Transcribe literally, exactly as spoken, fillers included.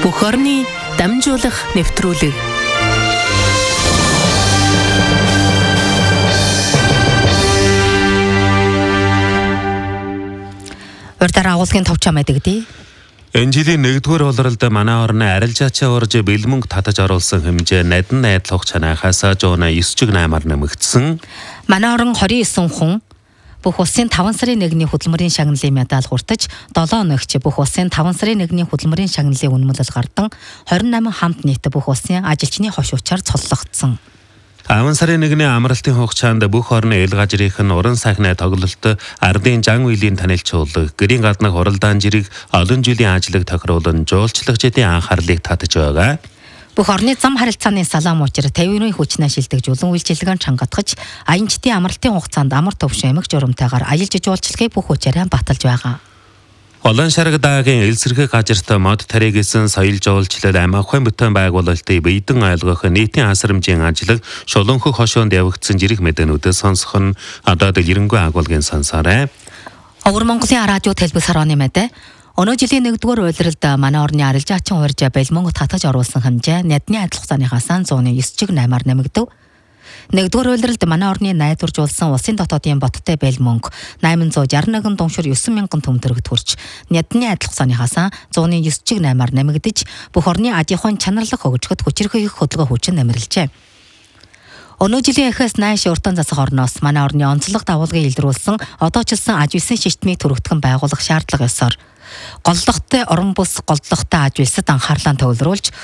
Бүх орны дамжуулах нэвтрүүлэг. Урьдаар агуулгын товчоо мэдэгдээ. Энэ жилийн нэгдүгээр улиралд манай орны арилжаачаа урж бэлмөнг татаж оруулсан хэмжээ надан найдлах чанахаас жуuna ёсчиг наймаар нэмэгдсэн. Манай орон двадцать девять хүн бүх улсын таван сарын нэгний хөдөлмөрийн шагналын медаль хүртэж, долоон өнөөгч бүх улсын таван сарын нэгний хөдөлмөрийн шагналын үнэмлэл гардан, двадцать восемь хамт нийт бүх улсын ажилчны хошуучаар цоллогдсон. таван сарын нэгний амралтын хугацаанд бүх орны эл газрынх нь уран сайхны тоглолт, ардын жан үеийн танилцуулга, гэрийн гаднах уралдаан жирэг, олон жилийн ажлыг тохируулан жуулчлагчдын анхаарлыг татаж байгаа. Бүх орны зам харилцааны салаам учир тавиурын хүчнээ шилдэгжүүлэн үйлчилгээнд чангатгаж, аянчдын амралтын хугацаанд амар төвшин эмэг журамтайгаар аялал жуулчлагыг бүх хүчээрээ баталж байгаа. Олон шараг даагийн элсэрхэг газарт мод таригсэн соёл жуулчлал амиахын бүтээн байгуулалтыг биедэн ойлгох нийтийн асрамжийн ажлыг шулуунхөх хошоонд явагдсан жирэх мэдээнүүдээс сонсох нь одоо дэлгэрэнгүй агуулгын сонсоорой. Өвөр Монголын радио телевиз хорооны мэдээ. Өнөө жилийн нэгдүгээр улиралд манай орны арилжаачин урьж бэлмөнг татаж оруулсан хэмжээ надны адилхан цааныхаас зуны ёсчиг наймаар нэмэгдэв. Нэгдүгээр улиралд манай орны найдваржуулсан улсын дотоодын боттой бэлмөнг восемь шестьдесят один дуншур девять мянган төгрөгт хүрч надны адилхан цааныхаас зуны ёсчиг наймаар нэмэгдэж, бүх орны аж ахуйн чанарлах хөгжихөд хүчирхэг их хөдөлгөөн хүчин нэмэрлжээ. Өнөө жилийн эхээс нааш уртан засах орноос манай орны онцлог дагуулгыг илрүүлсэн одоочилсан аж үйлсийн шийтмийг төрөгдгөн байгуулах шаардлага ёсоор голлогтой орон бус голлогтой аж үйлсэд анхаарлаа төвлөрүүлж